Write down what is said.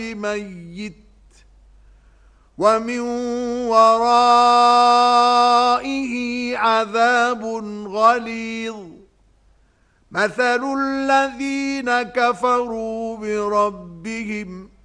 ميت ومن ورائه عذاب غليظ مثل الذين كفروا بربهم